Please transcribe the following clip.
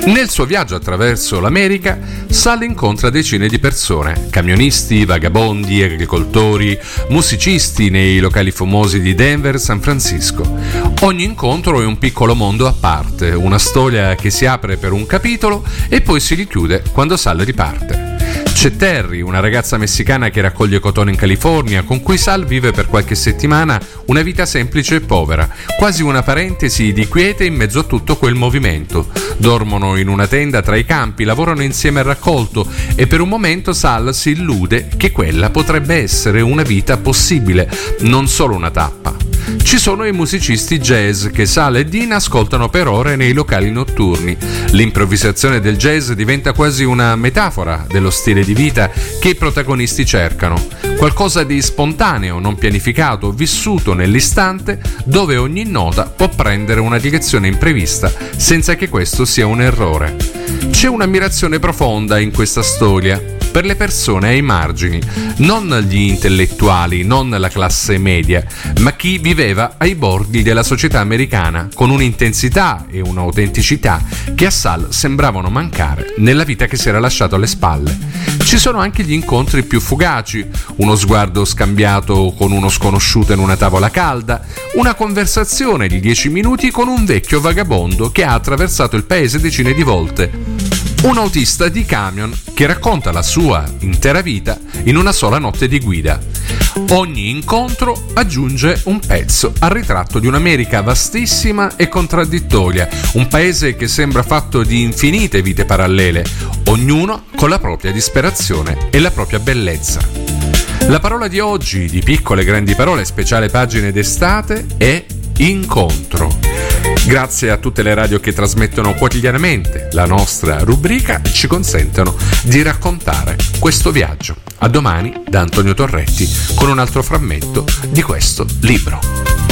Nel suo viaggio attraverso l'America, Sal incontra decine di persone, camionisti, vagabondi, agricoltori, musicisti nei locali famosi di Denver e San Francisco. Ogni incontro è un piccolo mondo a parte, una storia che si apre per un capitolo e poi si richiude quando Sal riparte. C'è Terry, una ragazza messicana che raccoglie cotone in California, con cui Sal vive per qualche settimana una vita semplice e povera, quasi una parentesi di quiete in mezzo a tutto quel movimento. Dormono in una tenda tra i campi, lavorano insieme al raccolto e per un momento Sal si illude che quella potrebbe essere una vita possibile, non solo una tappa. Ci sono i musicisti jazz che Sal e Dean ascoltano per ore nei locali notturni. L'improvvisazione del jazz diventa quasi una metafora dello stile di vita che i protagonisti cercano. Qualcosa di spontaneo, non pianificato, vissuto nell'istante, dove ogni nota può prendere una direzione imprevista senza che questo sia un errore. C'è un'ammirazione profonda in questa storia per le persone ai margini, non gli intellettuali, non la classe media, ma chi viveva ai bordi della società americana, con un'intensità e un'autenticità che a Sal sembravano mancare nella vita che si era lasciato alle spalle. Ci sono anche gli incontri più fugaci, uno sguardo scambiato con uno sconosciuto in una tavola calda, una conversazione di 10 minuti con un vecchio vagabondo che ha attraversato il paese decine di volte. Un autista di camion che racconta la sua intera vita in una sola notte di guida. Ogni incontro aggiunge un pezzo al ritratto di un'America vastissima e contraddittoria, un paese che sembra fatto di infinite vite parallele, ognuno con la propria disperazione e la propria bellezza. La parola di oggi, di Piccole Grandi Parole, speciale pagine d'estate, è incontro. Grazie a tutte le radio che trasmettono quotidianamente la nostra rubrica e ci consentono di raccontare questo viaggio. A domani da Antonio Torretti con un altro frammento di questo libro.